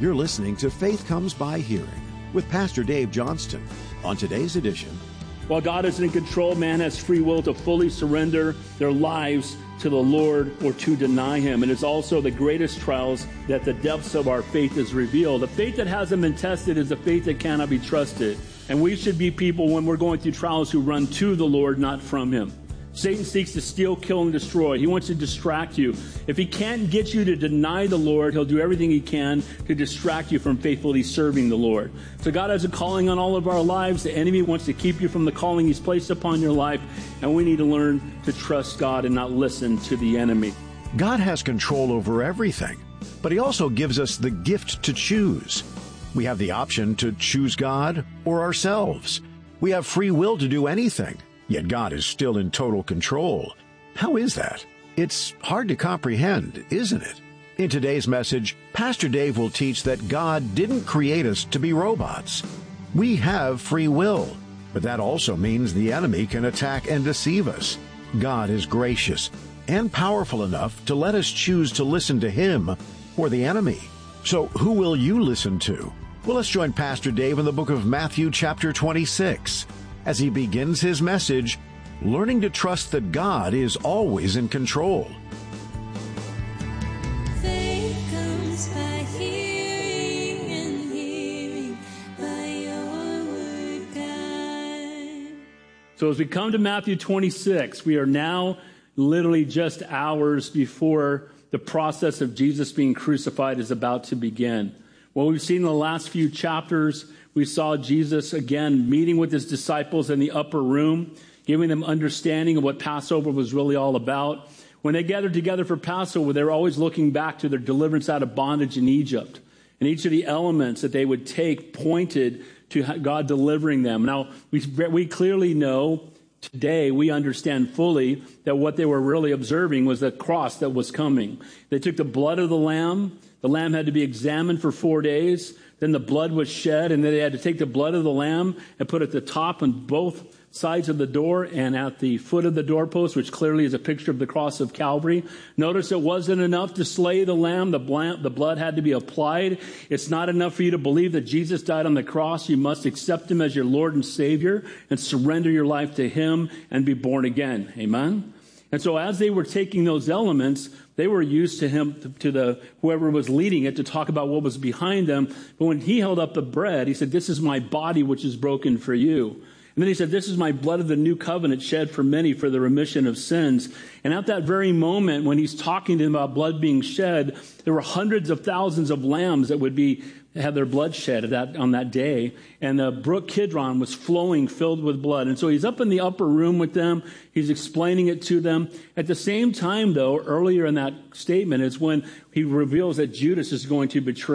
You're listening to Faith Comes by Hearing with Pastor Dave Johnston. On today's edition, while God is in control, man has free will to fully surrender their lives to the Lord or to deny Him. And it's also the greatest trials that the depths of our faith is revealed. The faith that hasn't been tested is a faith that cannot be trusted. And we should be people, when we're going through trials, who run to the Lord, not from Him. Satan seeks to steal, kill, and destroy. He wants to distract you. If he can't get you to deny the Lord, he'll do everything he can to distract you from faithfully serving the Lord. So God has a calling on all of our lives. The enemy wants to keep you from the calling He's placed upon your life, and we need to learn to trust God and not listen to the enemy. God has control over everything, but He also gives us the gift to choose. We have the option to choose God or ourselves. We have free will to do anything. Yet God is still in total control. How is that? It's hard to comprehend, isn't it? In today's message, Pastor Dave will teach that God didn't create us to be robots. We have free will, but that also means the enemy can attack and deceive us. God is gracious and powerful enough to let us choose to listen to Him or the enemy. So who will you listen to? Well, let's join Pastor Dave in the book of Matthew chapter 26. As he begins his message, learning to trust that God is always in control. Faith comes by hearing, and hearing by your word, God. So as we come to Matthew 26, we are now literally just hours before the process of Jesus being crucified is about to begin. What we've seen in the last few chapters, we saw Jesus again meeting with His disciples in the upper room, giving them understanding of what Passover was really all about. When they gathered together for Passover, they were always looking back to their deliverance out of bondage in Egypt. And each of the elements that they would take pointed to God delivering them. Now, we clearly know today, we understand fully that what they were really observing was the cross that was coming. They took the blood of the lamb. The lamb had to be examined for 4 days. Then the blood was shed, and then they had to take the blood of the lamb and put it at the top on both sides of the door and at the foot of the doorpost, which clearly is a picture of the cross of Calvary. Notice it wasn't enough to slay the lamb. The blood had to be applied. It's not enough for you to believe that Jesus died on the cross. You must accept Him as your Lord and Savior and surrender your life to Him and be born again. Amen? And so as they were taking those elements, they were used to Him, to whoever was leading it, to talk about what was behind them. But when He held up the bread, He said, "This is my body which is broken for you." And then He said, "This is my blood of the new covenant shed for many for the remission of sins." And at that very moment, when He's talking to them about blood being shed, there were hundreds of thousands of lambs that would have their blood shed on that day. And the brook Kidron was flowing, filled with blood. And so He's up in the upper room with them. He's explaining it to them. At the same time, though, earlier in that statement is when He reveals that Judas is going to betray